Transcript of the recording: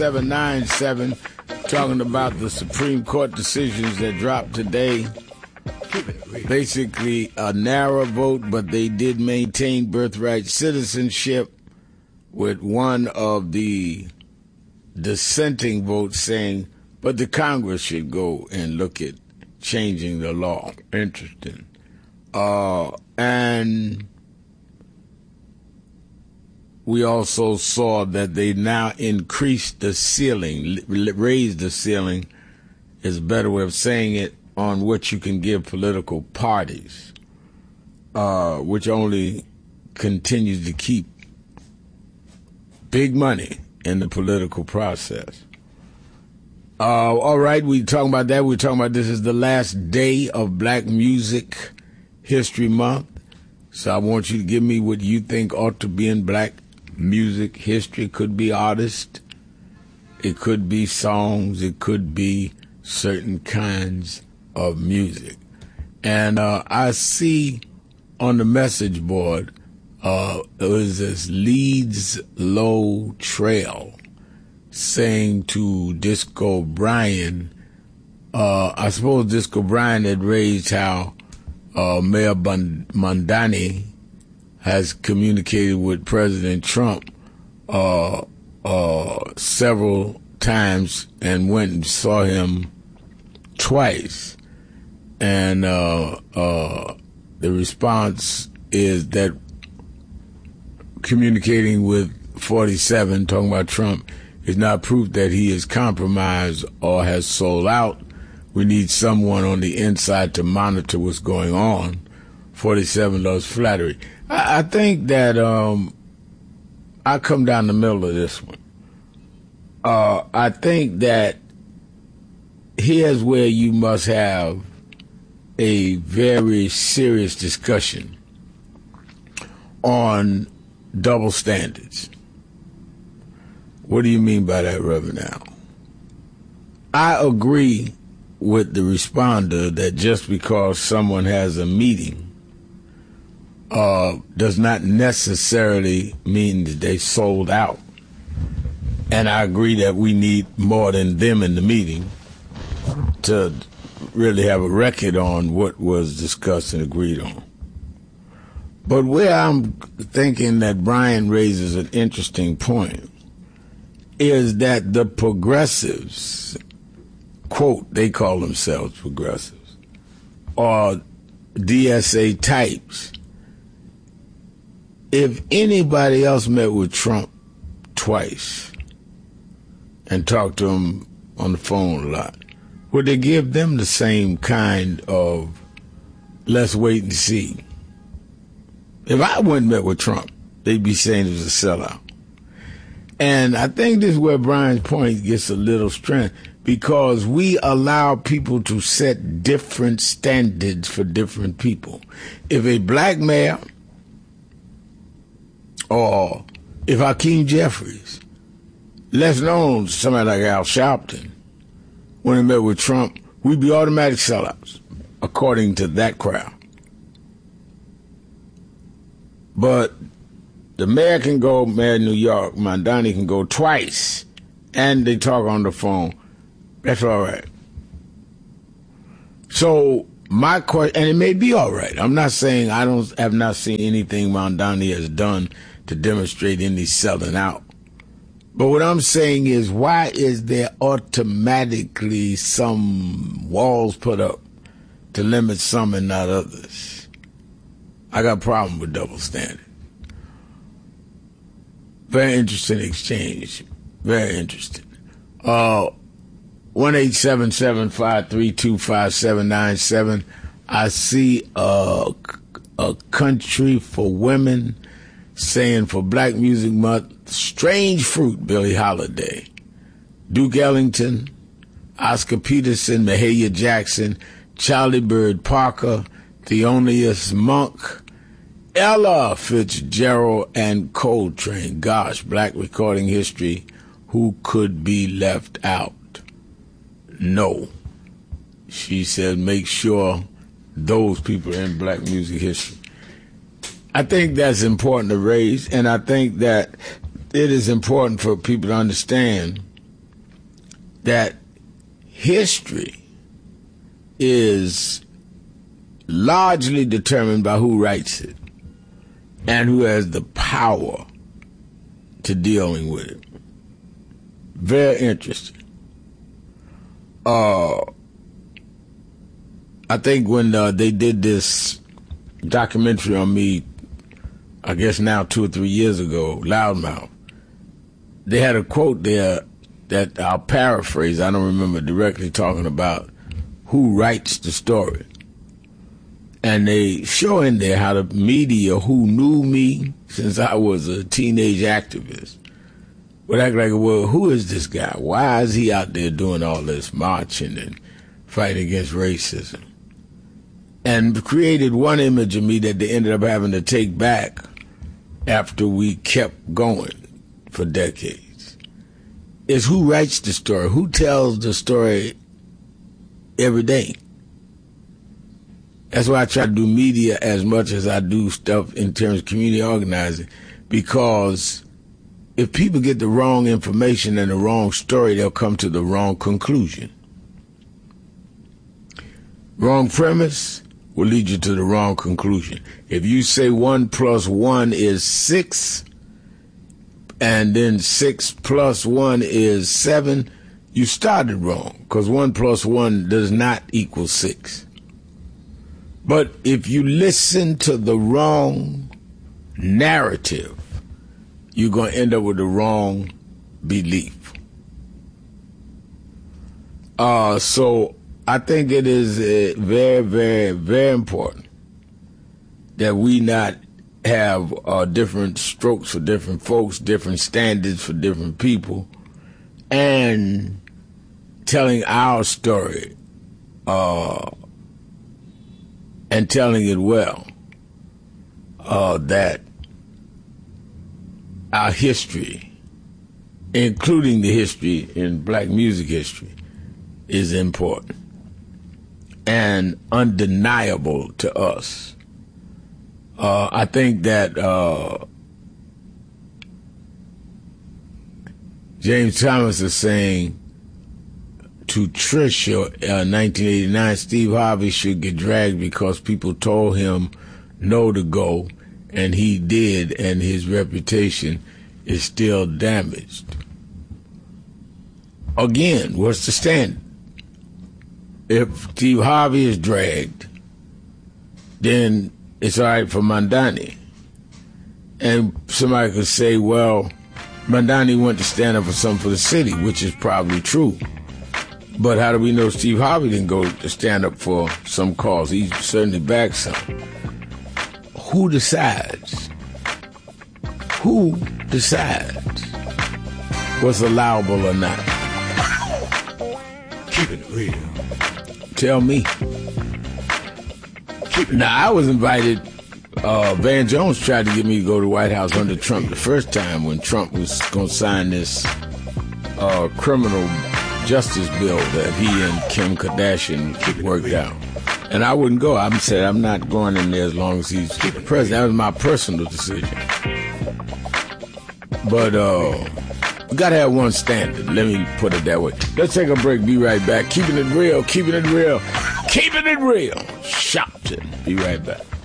797, talking about the Supreme Court decisions that dropped today. Basically a narrow vote, but they did maintain birthright citizenship, with one of the dissenting votes saying, but the Congress should go and look at changing the law. Interesting. And we also saw that they now increased the ceiling, raised the ceiling, is a better way of saying it, on what you can give political parties, which only continues to keep big money in the political process. All right, we talking about that. We're talking about this is the last day of Black Music History Month. So I want you to give me what you think ought to be in Black music history. It could be artists, it could be songs, it could be certain kinds of music. And I see on the message board it was this Leeds Low Trail saying to Disco Brian, I suppose Disco Brian had raised how Mayor Mondani has communicated with President Trump several times and went and saw him twice. And the response is that communicating with 47, talking about Trump, is not proof that he is compromised or has sold out. We need someone on the inside to monitor what's going on. 47 loves flattery. I think that I come down the middle of this one. I think that here's where you must have a very serious discussion on double standards. What do you mean by that, Reverend Al? I agree with the responder that just because someone has a meeting does not necessarily mean that they sold out. And I agree that we need more than them in the meeting to really have a record on what was discussed and agreed on. But where I'm thinking that Brian raises an interesting point is that the progressives, quote, they call themselves progressives, or DSA types, if anybody else met with Trump twice and talked to him on the phone a lot, would they give them the same kind of let's wait and see? If I went and met with Trump, they'd be saying it was a sellout. And I think this is where Brian's point gets a little strength, because we allow people to set different standards for different people. If a black mayor, or if Hakeem Jeffries, less known somebody like Al Sharpton, when he met with Trump, we'd be automatic sellouts, according to that crowd. But the mayor can go, Mayor of New York, Mondani can go twice, and they talk on the phone. That's all right. So my question, and it may be all right. I'm not saying have not seen anything Mondani has done to demonstrate any selling out. But what I'm saying is, why is there automatically some walls put up to limit some and not others? I got a problem with double standard. Very interesting exchange. Very interesting. 1-877-532-5797. I see a country for women saying for Black Music Month, Strange Fruit, Billie Holiday, Duke Ellington, Oscar Peterson, Mahalia Jackson, Charlie Bird Parker, Thelonious Monk, Ella Fitzgerald, and Coltrane. Gosh, Black recording history, who could be left out? No. She said make sure those people are in Black music history. I think that's important to raise, and I think that it is important for people to understand that history is largely determined by who writes it and who has the power to dealing with it. Very interesting. I think when they did this documentary on me, I guess now 2 or 3 years ago, Loudmouth, they had a quote there that I'll paraphrase. I don't remember directly talking about who writes the story. And they show in there how the media, who knew me since I was a teenage activist, would act like, well, who is this guy? Why is he out there doing all this marching and fighting against racism? And created one image of me that they ended up having to take back after we kept going for decades. Is who writes the story, who tells the story every day. That's why I try to do media as much as I do stuff in terms of community organizing, because if people get the wrong information and the wrong story, they'll come to the wrong conclusion. Wrong premise will lead you to the wrong conclusion. If you say 1 + 1 is 6, and then 6 + 1 is 7, you started wrong, because 1 + 1 does not equal 6. But if you listen to the wrong narrative, you're going to end up with the wrong belief. So I think it is very, very, very important that we not have different strokes for different folks, different standards for different people, and telling our story and telling it well, that our history, including the history in black music history, is important and undeniable to us. I think that James Thomas is saying to Trisha, 1989, Steve Harvey should get dragged because people told him no to go, and he did, and his reputation is still damaged. Again, what's the standard? If Steve Harvey is dragged, then it's all right for Mandani. And somebody could say, well, Mandani went to stand up for something for the city, which is probably true. But how do we know Steve Harvey didn't go to stand up for some cause? He certainly backed some. Who decides? Who decides what's allowable or not? Keep it real. Tell me. Now, I was invited. Van Jones tried to get me to go to the White House under Trump the first time when Trump was going to sign this criminal justice bill that he and Kim Kardashian worked out. And I wouldn't go. I said, I'm not going in there as long as he's the president. That was my personal decision. But we got to have one standard. Let me put it that way. Let's take a break. Be right back. Keeping it real. Keeping it real. Keeping it real. Shopton. Be right back.